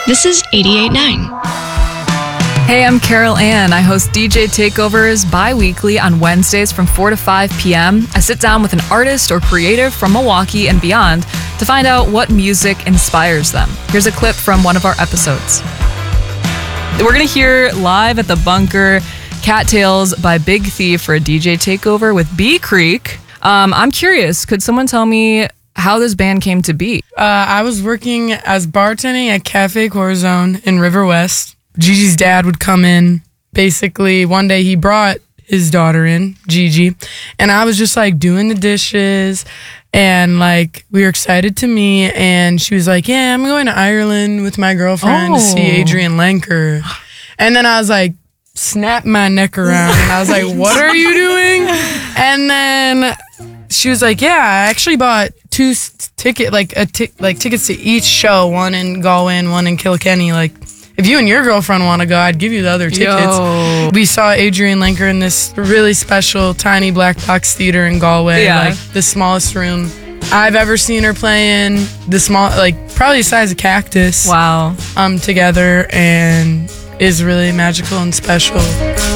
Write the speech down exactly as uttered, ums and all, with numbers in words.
This is eighty-eight point nine. Hey, I'm Carol Ann. I host D J Takeovers bi-weekly on Wednesdays from four to five p.m. I sit down with an artist or creative from Milwaukee and beyond to find out what music inspires them. Here's a clip from one of our episodes. We're going to hear live at the Bunker, Cattails by Big Thief for a D J Takeover with B Creek. Um, I'm curious, could someone tell me how this band came to be? Uh, I was working as bartending at Cafe Corazon in River West. Gigi's dad would come in. Basically, one day he brought his daughter in, Gigi, and I was just like doing the dishes, and like we were excited to meet, and she was like, yeah, I'm going to Ireland with my girlfriend oh. to see Adrian Lenker. And then I was like, snap my neck around, and I was like, what are you doing? And then she was like, yeah, I actually bought two ticket like a t- like tickets to each show, one in Galway and one in Kilkenny. Like, if you and your girlfriend want to go, I'd give you the other tickets. Yo. We saw Adrian Lenker in this really special tiny black box theater in Galway, yeah. like the smallest room I've ever seen her play in. The small, like probably the size of Cactus. Wow. Um, together, and is really magical and special.